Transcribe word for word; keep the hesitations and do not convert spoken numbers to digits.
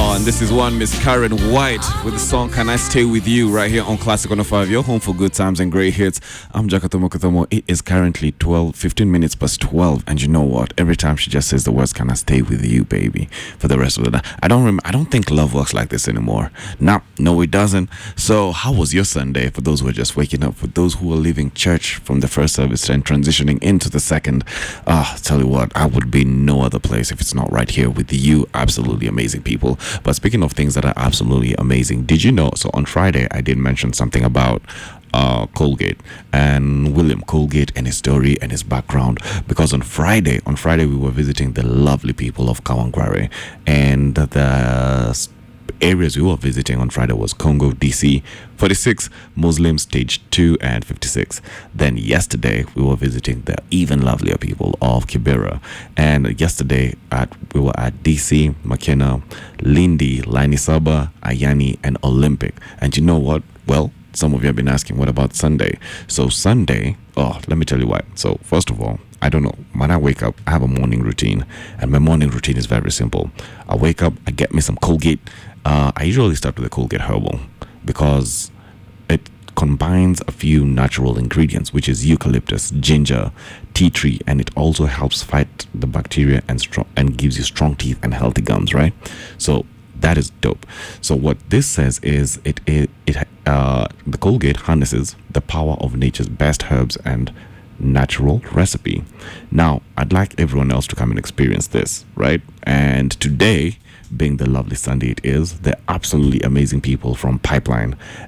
And this is one Miss Karen White with the song Can I Stay With You right here on Classic one oh five, your home for good times and great hits. I'm Jakatomo Katomo. It is currently twelve, fifteen minutes past twelve, and you know what? Every time she just says the words Can I Stay With You, baby, for the rest of the night. I don't rem- I don't think love works like this anymore. Nah, no it doesn't. So how was your Sunday for those who are just waking up, for those who are leaving church from the first service and transitioning into the second? Ah, uh, tell you what, I would be no other place if it's not right here with you absolutely amazing people. But speaking of things that are absolutely amazing, did you know? So on Friday, I did mention something about uh, Colgate and William Colgate and his story and his background. Because on Friday, on Friday we were visiting the lovely people of Kawangware, and the areas we were visiting on Friday was Congo, D C, forty-six, Muslim, Stage two and fifty-six. Then yesterday we were visiting the even lovelier people of Kibera, and yesterday at we were at D C, McKenna, Lindy, Lainisaba, Ayani and Olympic. And you know what? Well, some of you have been asking, what about Sunday? So Sunday, oh, let me tell you what. So first of all, I don't know. When I wake up, I have a morning routine, and my morning routine is very simple. I wake up, I get me some Colgate. Uh, I usually start with the Colgate Herbal because it combines a few natural ingredients, which is eucalyptus, ginger, tea tree, and it also helps fight the bacteria and strong and gives you strong teeth and healthy gums, right? So that is dope. So what this says is it it, it uh, the Colgate harnesses the power of nature's best herbs and natural recipe. Now, I'd like everyone else to come and experience this, right? And today, being the lovely Sunday it is, they're absolutely amazing people from Pipeline